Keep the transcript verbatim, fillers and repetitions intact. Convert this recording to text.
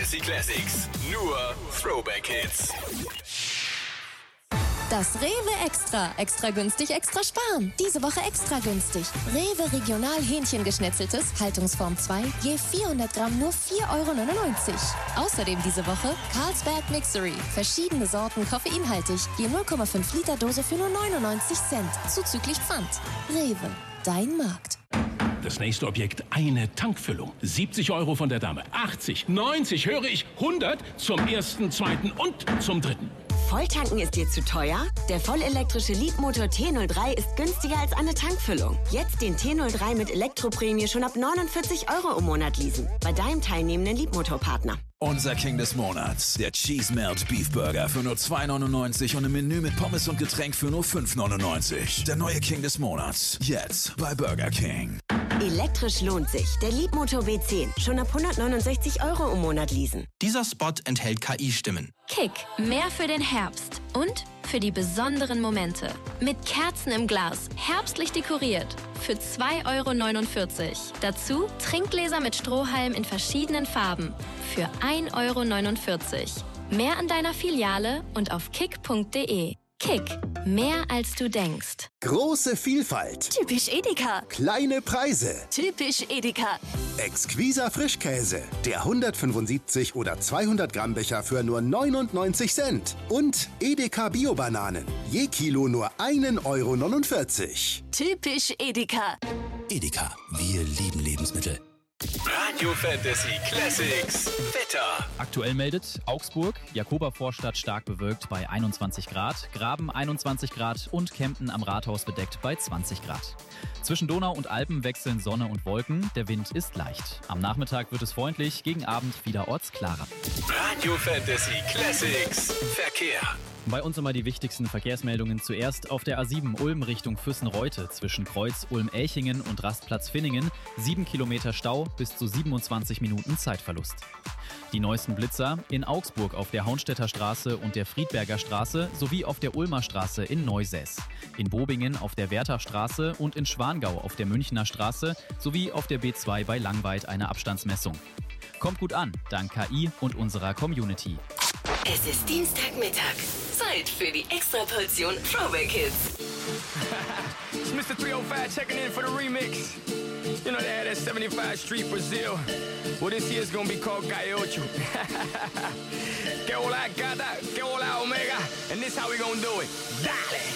Fantasy Classics. Nur Throwback-Hits. Das Rewe Extra. Extra günstig, extra sparen. Diese Woche extra günstig. Rewe Regional Hähnchengeschnetzeltes, Haltungsform zwei, je vierhundert Gramm nur vier Euro neunundneunzig. Außerdem diese Woche Carlsberg Mixery. Verschiedene Sorten koffeinhaltig, je null Komma fünf Liter Dose für nur neunundneunzig Cent. Zuzüglich Pfand. Rewe, dein Markt. Das nächste Objekt, eine Tankfüllung. siebzig Euro von der Dame. achtzig, neunzig, höre ich, hundert zum ersten, zweiten und zum dritten. Volltanken ist dir zu teuer? Der vollelektrische Leapmotor T null drei ist günstiger als eine Tankfüllung. Jetzt den T null drei mit Elektroprämie schon ab neunundvierzig Euro im Monat leasen. Bei deinem teilnehmenden Leapmotor-Partner. Unser King des Monats, der Cheese Melt Beef Burger für nur zwei neunundneunzig und ein Menü mit Pommes und Getränk für nur fünf neunundneunzig. Der neue King des Monats, jetzt bei Burger King. Elektrisch lohnt sich. Der Leapmotor B zehn. Schon ab hundertneunundsechzig Euro im Monat leasen. Dieser Spot enthält K I-Stimmen. Kick, mehr für den Herbst und für die besonderen Momente. Mit Kerzen im Glas, herbstlich dekoriert. Für zwei Euro neunundvierzig. Dazu Trinkgläser mit Strohhalm in verschiedenen Farben. Für ein Euro neunundvierzig. Mehr an deiner Filiale und auf kick punkt de. Kick, mehr als du denkst. Große Vielfalt. Typisch Edeka. Kleine Preise. Typisch Edeka. Exquiser Frischkäse. Der hundertfünfundsiebzig oder zweihundert Gramm Becher für nur neunundneunzig Cent. Und Edeka Bio-Bananen. Je Kilo nur ein Euro neunundvierzig. Typisch Edeka. Edeka, wir lieben Lebensmittel. Radio Fantasy Classics. Wetter. Aktuell meldet Augsburg, Jakobervorstadt stark bewölkt bei einundzwanzig Grad, Graben einundzwanzig Grad und Kempten am Rathaus bedeckt bei zwanzig Grad. Zwischen Donau und Alpen wechseln Sonne und Wolken, der Wind ist leicht. Am Nachmittag wird es freundlich, gegen Abend vielerorts klarer. Radio Fantasy Classics. Verkehr. Bei uns immer die wichtigsten Verkehrsmeldungen. Zuerst auf der A sieben Ulm Richtung Füssen-Reutte zwischen Kreuz Ulm-Elchingen und Rastplatz Finningen. sieben Kilometer Stau, bis zu siebenundzwanzig Minuten Zeitverlust. Die neuesten Blitzer in Augsburg auf der Haunstädter Straße und der Friedberger Straße sowie auf der Ulmer Straße in Neusäß. In Bobingen auf der Werther Straße und in Schwangau auf der Münchner Straße sowie auf der B zwei bei Langweid eine Abstandsmessung. Kommt gut an, dank K I und unserer Community. Es ist Dienstagmittag. Zeit für die Extraportion Throwback Hits. It's Mister three oh five checking in for the remix. You know they had that seventy-five Street Brazil. Well, this year's gonna be called Gaiocho. Que hola gata, que hola omega. And this how we gonna do it. Dale!